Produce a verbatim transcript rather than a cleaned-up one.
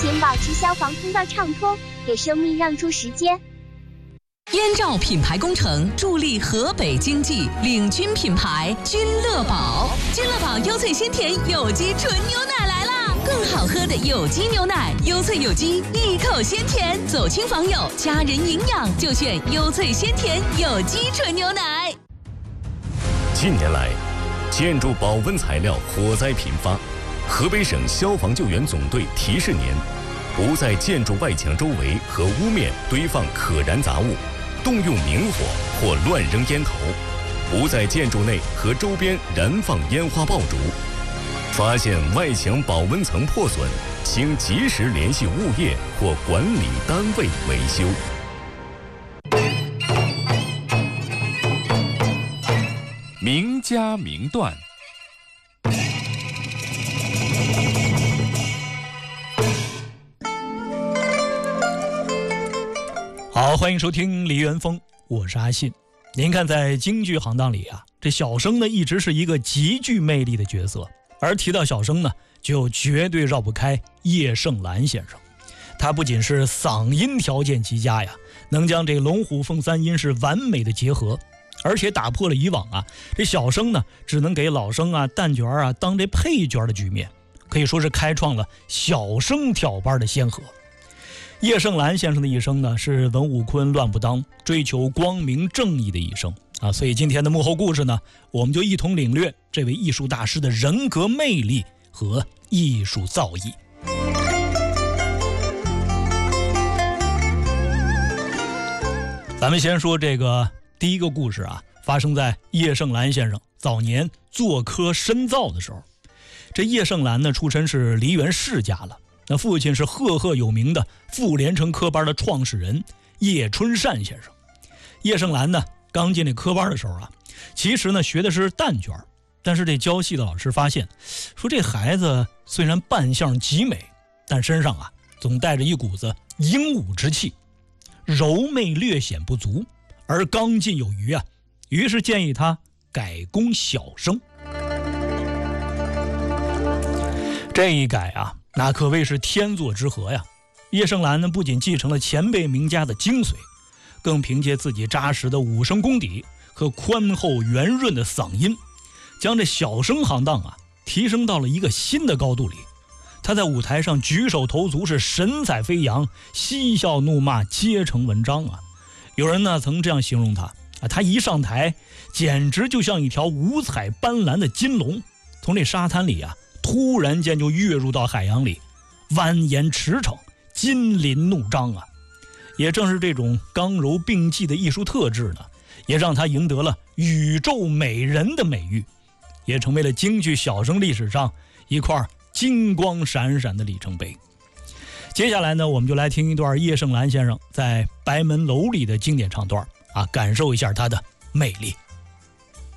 请保持消防通道畅通，给生命让出时间。 燕赵品牌工程助力河北经济，领军品牌君乐宝。君乐宝优萃鲜甜有机纯牛奶来啦！更好喝的有机牛奶，优萃有机，一口鲜甜，走亲访友，家人营养就选优萃鲜甜有机纯牛奶。 近年来，建筑保温材料火灾频发，河北省消防救援总队提示您：不在建筑外墙周围和屋面堆放可燃杂物，动用明火或乱扔烟头，不在建筑内和周边燃放烟花爆竹。发现外墙保温层破损，请及时联系物业或管理单位维修。 名家名段。 好，欢迎收听梨园风，我是阿信。您看，在京剧行当里啊，这小生呢一直是一个极具魅力的角色，而提到小生呢，就绝对绕不开叶盛兰先生。他不仅是嗓音条件极佳呀，能将这龙虎凤三音是完美的结合，而且打破了以往啊这小生呢只能给老生啊旦角啊当这配角的局面，可以说是开创了小生挑班的先河。叶盛兰先生的一生呢，是文武昆乱不当，追求光明正义的一生啊。所以今天的幕后故事呢，我们就一同领略这位艺术大师的人格魅力和艺术造诣。咱们先说这个第一个故事啊，发生在叶盛兰先生早年做科深造的时候。这叶盛兰呢，出身是梨园世家了。那父亲是赫赫有名的傅连成科班的创始人叶春善先生。叶盛兰呢，刚进这科班的时候啊，其实呢学的是旦角，但是这教戏的老师发现，说这孩子虽然扮相极美，但身上啊总带着一股子英武之气，柔媚略显不足，而刚劲有余啊，于是建议他改攻小生。这一改啊，那可谓是天作之合呀！叶盛兰呢，不仅继承了前辈名家的精髓，更凭借自己扎实的武生功底和宽厚圆润的嗓音，将这小生行当啊提升到了一个新的高度里。他在舞台上举手投足是神采飞扬，嬉笑怒骂皆成文章啊！有人呢曾这样形容他啊，他一上台，简直就像一条五彩斑斓的金龙，从这沙滩里啊突然间就跃入到海洋里，蜿蜒驰骋，金鳞怒张啊！也正是这种刚柔并济的艺术特质呢，也让他赢得了宇宙美人的美誉，也成为了京剧小生历史上一块金光闪闪的里程碑。接下来呢，我们就来听一段叶盛兰先生在白门楼里的经典唱段啊，感受一下他的魅力。